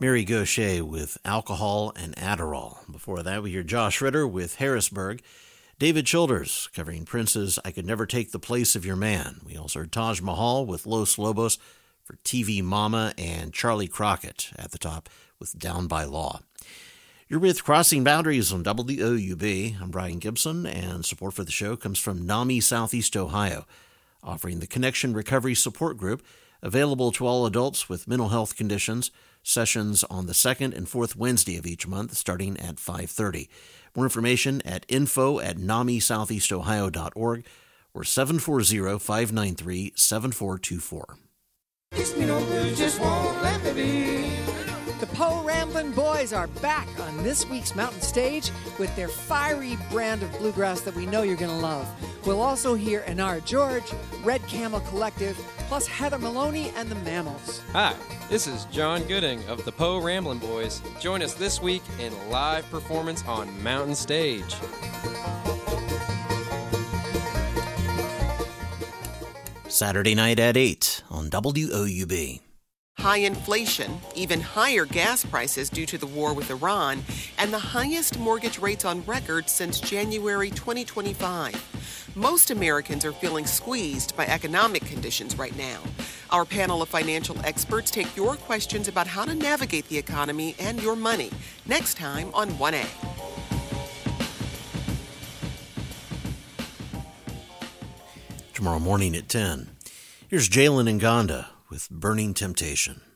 Mary Gaucher with Alcohol and Adderall. Before that, we hear Josh Ritter with Harrisburg. David Childers covering Prince's I Could Never Take the Place of Your Man. We also heard Taj Mahal with Los Lobos for TV Mama, and Charlie Crockett at the top with Down by Law. You're with Crossing Boundaries on WOUB. I'm Brian Gibson, and support for the show comes from NAMI Southeast Ohio, offering the Connection Recovery Support Group, available to all adults with mental health conditions. Sessions on the second and fourth Wednesday of each month, starting at 5:30. More information at info@namisoutheastohio.org or 740-593-7424. The Poe Ramblin' Boys are back on this week's Mountain Stage with their fiery brand of bluegrass that we know you're going to love. We'll also hear Anar George, Red Camel Collective, plus Heather Maloney and the Mammals. Hi, this is John Gooding of the Poe Ramblin' Boys. Join us this week in live performance on Mountain Stage. Saturday night at 8 on WOUB. High inflation, even higher gas prices due to the war with Iran, and the highest mortgage rates on record since January 2025. Most Americans are feeling squeezed by economic conditions right now. Our panel of financial experts take your questions about how to navigate the economy and your money next time on 1A. Tomorrow morning at 10. Here's Jalen Nganda with Burning Temptation.